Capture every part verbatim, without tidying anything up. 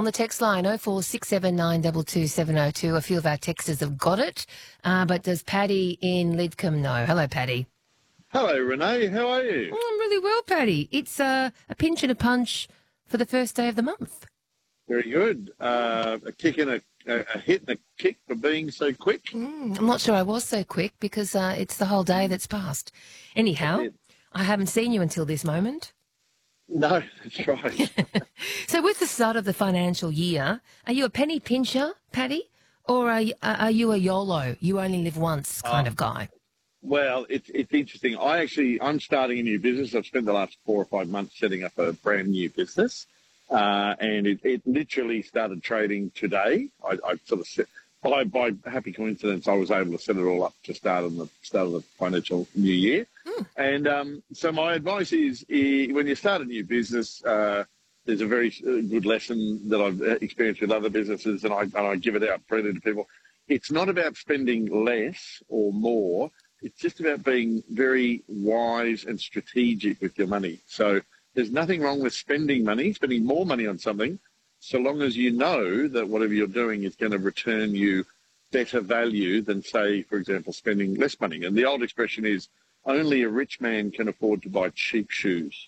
on the text line oh four six seven nine two two seven oh two. A few of our texters have got it, uh, but does Paddy in Lidcombe know? Hello, Paddy. Hello, Renee. How are you? Oh, I'm really well, Paddy. It's uh, a pinch and a punch for the first day of the month. Very good. Uh, a kick and a, a, a hit and a kick for being so quick. Mm, I'm not sure I was so quick because uh, it's the whole day that's passed. Anyhow, I haven't seen you until this moment. No, that's right. So with the start of the financial year, are you a penny pincher, Paddy, or are you, are you a YOLO, you only live once kind Oh. of guy? Well, it's it's interesting. I actually, I'm starting a new business. I've spent the last four or five months setting up a brand new business. Uh, and it, it literally started trading today. I, I sort of set, by, by happy coincidence, I was able to set it all up to start on the start of the financial new year. Mm. And um, so my advice is, is when you start a new business, uh, there's a very good lesson that I've experienced with other businesses, and I, and I give it out freely to people. It's not about spending less or more. It's just about being very wise and strategic with your money. So there's nothing wrong with spending money, spending more money on something, so long as you know that whatever you're doing is going to return you better value than, say, for example, spending less money. And the old expression is, only a rich man can afford to buy cheap shoes.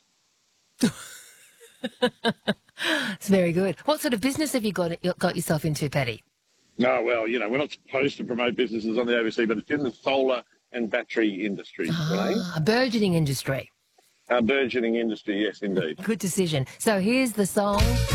It's very good. What sort of business have you got got yourself into, Paddy? No, well, you know, we're not supposed to promote businesses on the A B C, but it's in the solar and battery industry. Ah, right? a burgeoning industry. A burgeoning industry, yes, indeed. Good decision. So here's the song.